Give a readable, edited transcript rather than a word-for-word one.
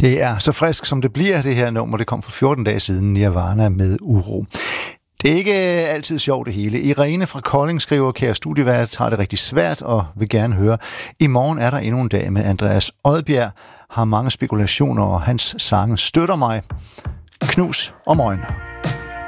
Det er så frisk, som det bliver, det her nummer. Det kom for 14 dage siden, Nirvana med Uro. Det er ikke altid sjovt det hele. Irene fra Kolding skriver, kære studievært, har det rigtig svært og vil gerne høre. I morgen er der endnu en dag med Andreas Odbjerg. Har mange spekulationer, og hans sange støtter mig. Knus og møgen.